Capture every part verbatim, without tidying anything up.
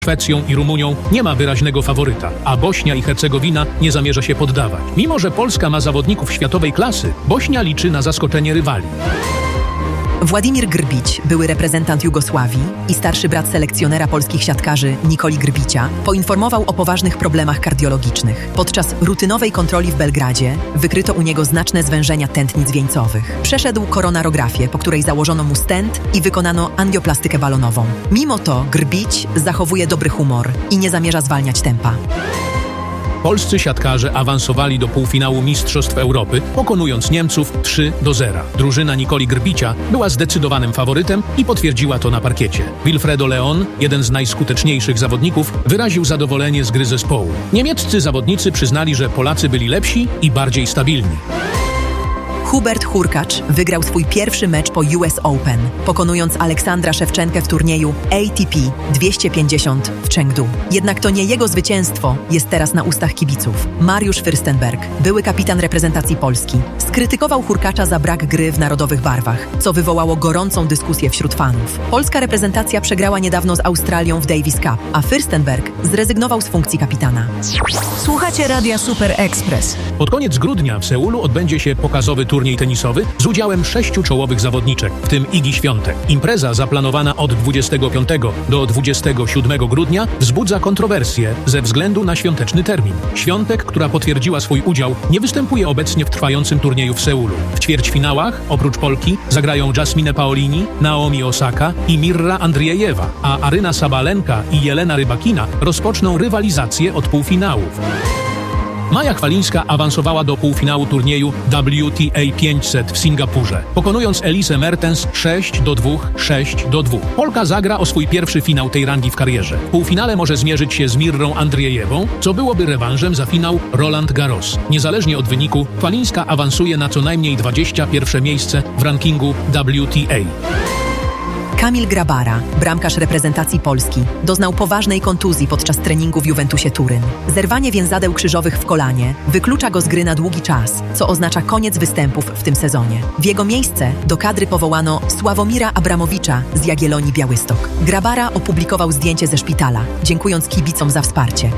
Szwecją i Rumunią nie ma wyraźnego faworyta, a Bośnia i Hercegowina nie zamierza się poddawać. Mimo że Polska ma zawodników światowej klasy, Bośnia liczy na zaskoczenie rywali. Władimir Grbić, były reprezentant Jugosławii i starszy brat selekcjonera polskich siatkarzy Nikoli Grbicia, poinformował o poważnych problemach kardiologicznych. Podczas rutynowej kontroli w Belgradzie wykryto u niego znaczne zwężenia tętnic wieńcowych. Przeszedł koronarografię, po której założono mu stent i wykonano angioplastykę balonową. Mimo to Grbić zachowuje dobry humor i nie zamierza zwalniać tempa. Polscy siatkarze awansowali do półfinału Mistrzostw Europy, pokonując Niemców trzy do zera. Drużyna Nikoli Grbicia była zdecydowanym faworytem i potwierdziła to na parkiecie. Wilfredo Leon, jeden z najskuteczniejszych zawodników, wyraził zadowolenie z gry zespołu. Niemieccy zawodnicy przyznali, że Polacy byli lepsi i bardziej stabilni. Hubert Hurkacz wygrał swój pierwszy mecz po U S Open, pokonując Aleksandra Szewczenkę w turnieju A T P dwieście pięćdziesiąt w Chengdu. Jednak to nie jego zwycięstwo jest teraz na ustach kibiców. Mariusz Fürstenberg, były kapitan reprezentacji Polski, skrytykował Hurkacza za brak gry w narodowych barwach, co wywołało gorącą dyskusję wśród fanów. Polska reprezentacja przegrała niedawno z Australią w Davis Cup, a Fürstenberg zrezygnował z funkcji kapitana. Słuchacie Radia Super Express. Pod koniec grudnia w Seulu odbędzie się pokazowy turniej tenisowy z udziałem sześciu czołowych zawodniczek, w tym Igi Świątek. Impreza zaplanowana od dwudziestego piątego do dwudziestego siódmego grudnia wzbudza kontrowersje ze względu na świąteczny termin. Świątek, która potwierdziła swój udział, nie występuje obecnie w trwającym turnieju w Seulu. W ćwierćfinałach, oprócz Polki, zagrają Jasmine Paolini, Naomi Osaka i Mirra Andriejewa, a Aryna Sabalenka i Jelena Rybakina rozpoczną rywalizację od półfinałów. Maja Chwalińska awansowała do półfinału turnieju W T A pięćset w Singapurze, pokonując Elisę Mertens sześć do dwóch, sześć do dwóch. Polka zagra o swój pierwszy finał tej rangi w karierze. W półfinale może zmierzyć się z Mirrą Andriejewą, co byłoby rewanżem za finał Roland Garros. Niezależnie od wyniku, Chwalińska awansuje na co najmniej dwudzieste pierwsze miejsce w rankingu W T A. Kamil Grabara, bramkarz reprezentacji Polski, doznał poważnej kontuzji podczas treningu w Juventusie Turyn. Zerwanie więzadeł krzyżowych w kolanie wyklucza go z gry na długi czas, co oznacza koniec występów w tym sezonie. W jego miejsce do kadry powołano Sławomira Abramowicza z Jagiellonii Białystok. Grabara opublikował zdjęcie ze szpitala, dziękując kibicom za wsparcie.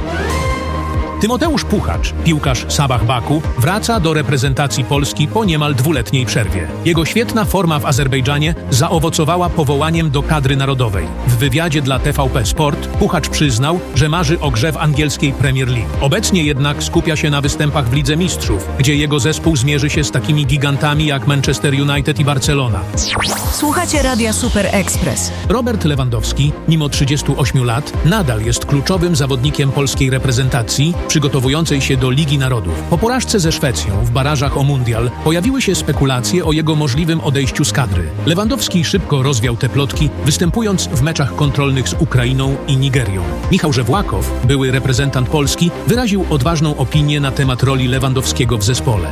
Tymoteusz Puchacz, piłkarz Sabah Baku, wraca do reprezentacji Polski po niemal dwuletniej przerwie. Jego świetna forma w Azerbejdżanie zaowocowała powołaniem do kadry narodowej. W wywiadzie dla T V P Sport Puchacz przyznał, że marzy o grze w angielskiej Premier League. Obecnie jednak skupia się na występach w Lidze Mistrzów, gdzie jego zespół zmierzy się z takimi gigantami jak Manchester United i Barcelona. Słuchacie Radia Super Express. Robert Lewandowski, mimo trzydziestu ośmiu lat, nadal jest kluczowym zawodnikiem polskiej reprezentacji, przygotowującej się do Ligi Narodów. Po porażce ze Szwecją w barażach o mundial pojawiły się spekulacje o jego możliwym odejściu z kadry. Lewandowski szybko rozwiał te plotki, występując w meczach kontrolnych z Ukrainą i Nigerią. Michał Żewłakow, były reprezentant Polski, wyraził odważną opinię na temat roli Lewandowskiego w zespole.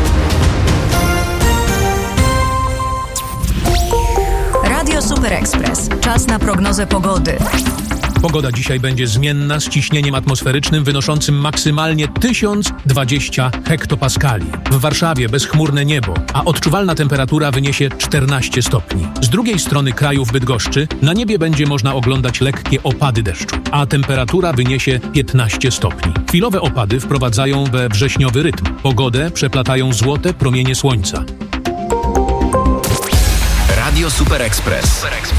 Radio Super Express. Czas na prognozę pogody. Pogoda dzisiaj będzie zmienna z ciśnieniem atmosferycznym wynoszącym maksymalnie tysiąc dwadzieścia hektopaskali. W Warszawie bezchmurne niebo, a odczuwalna temperatura wyniesie czternaście stopni. Z drugiej strony kraju w Bydgoszczy na niebie będzie można oglądać lekkie opady deszczu, a temperatura wyniesie piętnaście stopni. Chwilowe opady wprowadzają we wrześniowy rytm. Pogodę przeplatają złote promienie słońca. Radio Super Express.